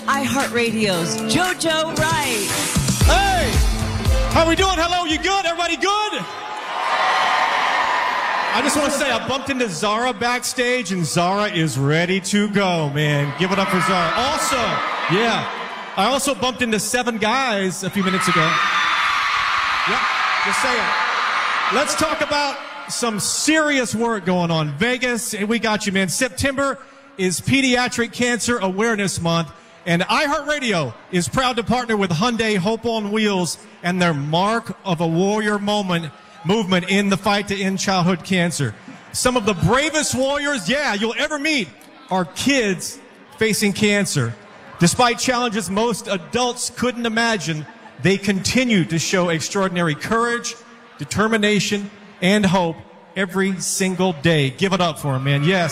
iHeartRadio's JoJo Wright. Hey! How we doing? Hello, you good? Everybody good? I just want to say I bumped into Zara backstage, and Zara is ready to go, man. Give it up for Zara. Also, I also bumped into 7 guys a few minutes ago. Yep, just saying. Let's talk about some serious work going on. Vegas, and we got you, man. September is Pediatric Cancer Awareness Month, and iHeartRadio is proud to partner with Hyundai Hope on Wheels and their Mark of a Warrior movement in the fight to end childhood cancer. Some of the bravest warriors, you'll ever meet are kids facing cancer. Despite challenges most adults couldn't imagine, they continue to show extraordinary courage, determination, and hope every single day. Give it up for them, man. Yes.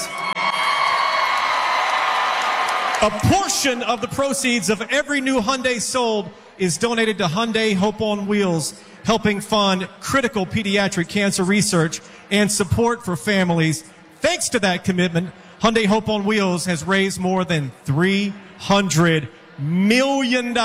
A portion of the proceeds of every new Hyundai sold is donated to Hyundai Hope on Wheels, helping fund critical pediatric cancer research and support for families. Thanks to that commitment, Hyundai Hope on Wheels has raised more than $300 million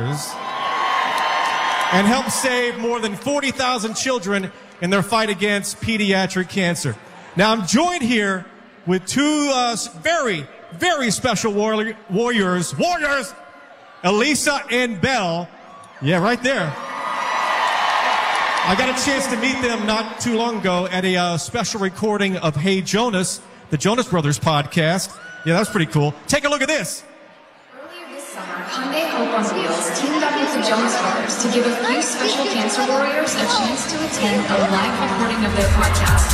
and helped save more than 40,000 children in their fight against pediatric cancer. Now, I'm joined here with 2 very, very special warriors, Elisa and Belle. Yeah, right there. I got a chance to meet them not too long ago at a special recording of Hey Jonas, the Jonas Brothers podcast. Yeah, that was pretty cool. Take a look at this. Earlier this summer, Hyundai Hope on Wheels teamed up with the Jonas Brothers to give a few special cancer warriors a chance to attend a live recording of their podcast.